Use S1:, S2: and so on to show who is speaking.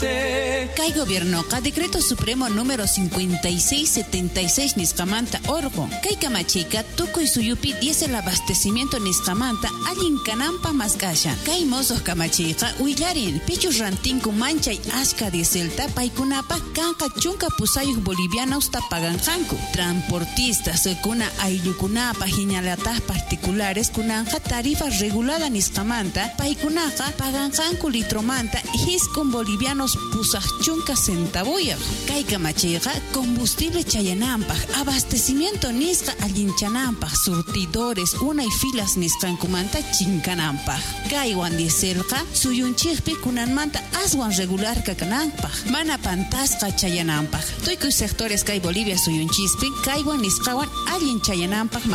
S1: parte.
S2: Kay gobierno ka decreto supremo número 5676 nisqamanta orgo. Kay kamachika tukuy suyupi diesel abastecimiento nisqamanta allin kanampa maskasha. Kay mozos kamachika uillarin pichu rantinku manchay ashka dieselta paikunapa kanka chunka pusayuk bolivianos ta pagan hanku. Transportistas kuna ayllukunapa hiñalatas particulares kunanja tarifa regulada nisqamanta paikunaka pagan hanku litromanta hiskun bolivianos pusaj chunka centavuya. Kay kamachika combustible chayanampaj abastecimiento nisqa allinchanampa surtidores unay filas nisqankumanta chinkanampaj. Kaywan dieselqa suyunchikpi kunanmanta aswan regular kakanampaj mana pantasqa chayanampaj. Tuykuy sectores kay Bolivia suyunchispi kaywan nisqawan allin chayanampaj